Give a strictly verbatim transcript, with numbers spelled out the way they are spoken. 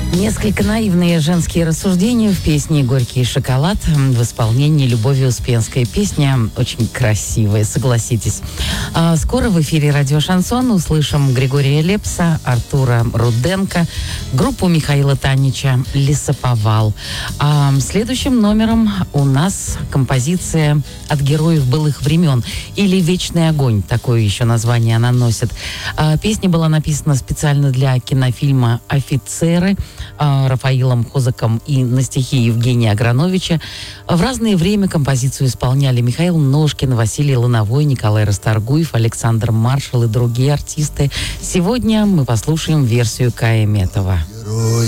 Несколько наивные женские рассуждения в песне «Горький шоколад» в исполнении Любови Успенской. Песня очень красивая, согласитесь. А скоро в эфире «Радио Шансон» услышим Григория Лепса, Артура Руденко, группу Михаила Танича «Лесоповал». А следующим номером у нас композиция «От героев былых времен» или «Вечный огонь», такое еще название она носит. А песня была написана специально для кинофильма «Офицеры» Рафаилом Хозаком и на стихи Евгения Аграновича. В разное время композицию исполняли Михаил Ножкин, Василий Лановой, Николай Расторгуев, Александр Маршал и другие артисты. Сегодня мы послушаем версию Кая Метова.